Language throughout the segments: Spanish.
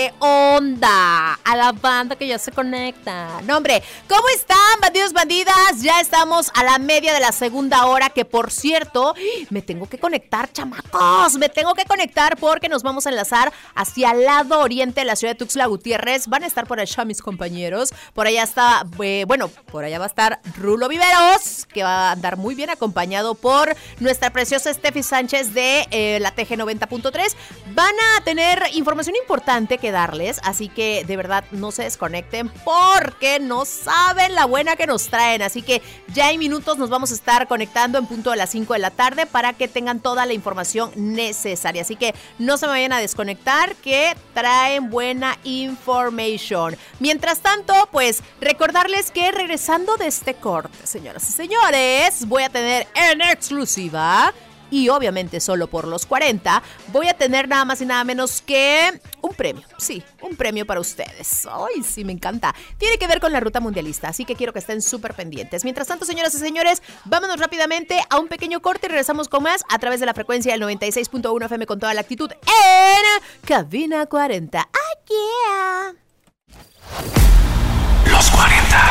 ¿Qué onda? A la banda que ya se conecta. No, hombre, ¿cómo están, bandidos, bandidas? Ya estamos a la media de la segunda hora, que por cierto, me tengo que conectar, chamacos. Me tengo que conectar porque nos vamos a enlazar hacia el lado oriente de la ciudad de Tuxtla Gutiérrez. Van a estar por allá mis compañeros. Por allá está, por allá va a estar Rulo Viveros, que va a andar muy bien acompañado por nuestra preciosa Steffi Sánchez de la TG 90.3. Van a tener información importante que darles, así que de verdad no se desconecten porque no saben la buena que nos traen, así que ya en minutos nos vamos a estar conectando en punto de las 5 de la tarde para que tengan toda la información necesaria, así que no se me vayan a desconectar que traen buena information. Mientras tanto, pues recordarles que regresando de este corte, señoras y señores, voy a tener en exclusiva y obviamente solo por los 40, voy a tener nada más y nada menos que un premio. Sí, un premio para ustedes. Ay, sí, me encanta. Tiene que ver con la ruta mundialista, así que quiero que estén súper pendientes. Mientras tanto, señoras y señores, vámonos rápidamente a un pequeño corte y regresamos con más a través de la frecuencia del 96.1 FM con toda la actitud en Cabina 40. ¡Ah, yeah! Los 40.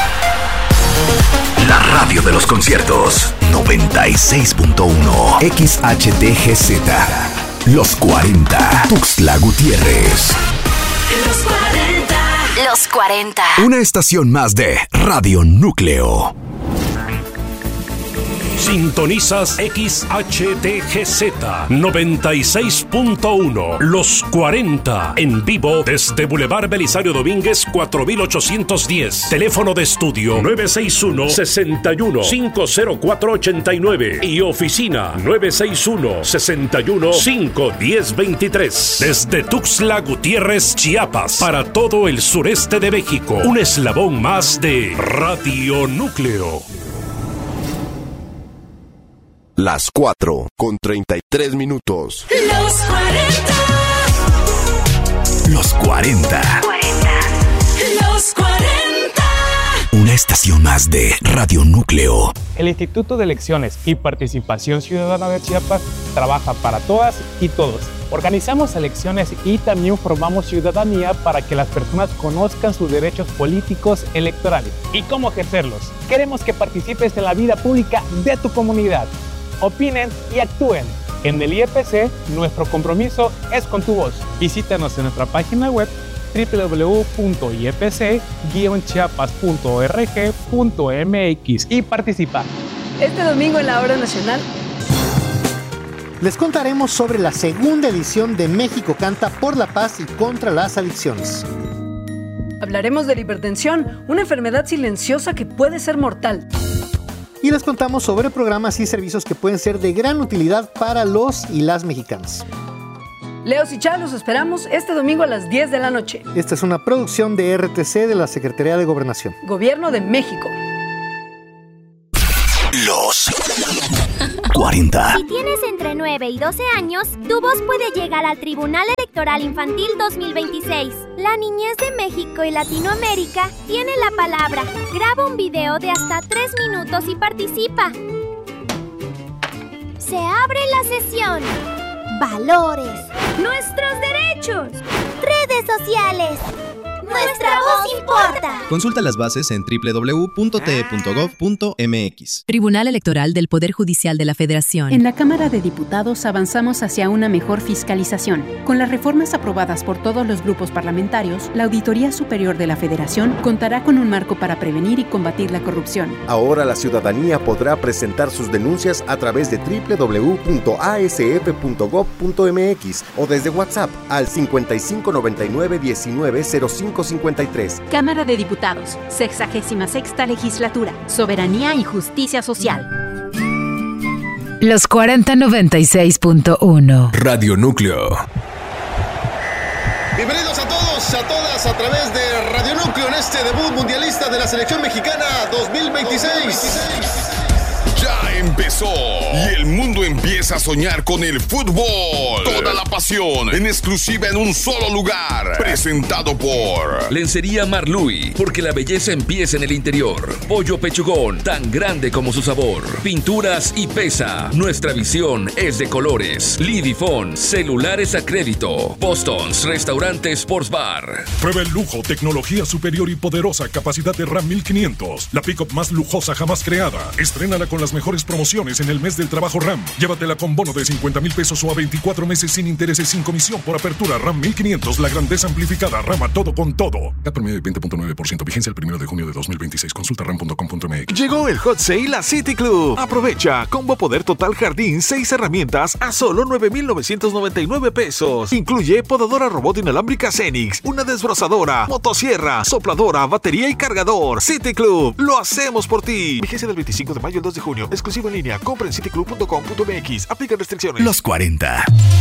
La radio de los conciertos. 96.1 XHTGZ. Los 40. Tuxtla Gutiérrez. Los 40. Los 40. Una estación más de Radio Núcleo. Sintonizas XHTGZ 96.1 Los 40 en vivo desde Boulevard Belisario Domínguez 4810. Teléfono de estudio 961-61-50489 y oficina 961-61-51023. Desde Tuxtla Gutiérrez, Chiapas, para todo el sureste de México. Un eslabón más de Radio Núcleo. Las 4:33. Los 40. Los 40. Los 40. Una estación más de Radio Núcleo. El Instituto de Elecciones y Participación Ciudadana de Chiapas trabaja para todas y todos. Organizamos elecciones y también formamos ciudadanía para que las personas conozcan sus derechos políticos electorales y cómo ejercerlos. Queremos que participes en la vida pública de tu comunidad. Opinen y actúen. En el IEPC, nuestro compromiso es con tu voz. Visítanos en nuestra página web www.iepc-chiapas.org.mx y participa. Este domingo en la Hora Nacional les contaremos sobre la segunda edición de México Canta por la Paz y contra las Adicciones. hablaremos de la hipertensión, una enfermedad silenciosa que puede ser mortal. Y les contamos sobre programas y servicios que pueden ser de gran utilidad para los y las mexicanas. Leos y Chá, los esperamos este domingo a las 10 de la noche. Esta es una producción de RTC de la Secretaría de Gobernación. Gobierno de México. Los 40. Si tienes entre 9 y 12 años, tu voz puede llegar al Tribunal Electoral Infantil 2026. La niñez de México y Latinoamérica tiene la palabra. Graba un video de hasta 3 minutos y participa. Se abre la sesión. Valores. Nuestros derechos. Redes sociales. Nuestra voz importa. Consulta las bases en www.te.gov.mx. Tribunal Electoral del Poder Judicial de la Federación. En la Cámara de Diputados avanzamos hacia una mejor fiscalización. Con las reformas aprobadas por todos los grupos parlamentarios, la Auditoría Superior de la Federación contará con un marco para prevenir y combatir la corrupción. Ahora la ciudadanía podrá presentar sus denuncias a través de www.asf.gov.mx o desde WhatsApp al 5599-190553. Cámara de Diputados, 66ª Legislatura, Soberanía y Justicia Social. Los 4096.1 Radio Núcleo. Bienvenidos a todos, a todas, a través de Radio Núcleo en este debut mundialista de la selección mexicana 2026. Ya empezó y el mundo empieza a soñar con el fútbol. Toda la pasión en exclusiva en un solo lugar. Presentado por Lencería Marluy, porque la belleza empieza en el interior. Pollo Pechugón, tan grande como su sabor. Pinturas y Pesa. Nuestra visión es de colores. Lidifón, celulares a crédito. Boston's, restaurante Sports Bar. Prueba el lujo, tecnología superior y poderosa capacidad de Ram 1500. La pick-up más lujosa jamás creada. Estrénala con las mejores promociones en el mes del trabajo RAM. Llévatela con bono de 50,000 pesos o a 24 meses sin intereses, sin comisión por apertura. Ram 1500, la grandeza amplificada. Rama todo con todo. CAT promedio de 20.9%. Vigencia el 1 de junio de 2026. Consulta ram.com.mx. Llegó el Hot Sale a City Club. Aprovecha. Combo Poder Total Jardín, 6 herramientas a solo 9,999 pesos. Incluye podadora robot inalámbrica Cenix, una desbrozadora, motosierra, sopladora, batería y cargador. City Club, lo hacemos por ti. Vigencia del 25 de mayo al 2 de junio. Exclusivo en línea. Compra en cityclub.com.mx. Aplica restricciones. Los 40.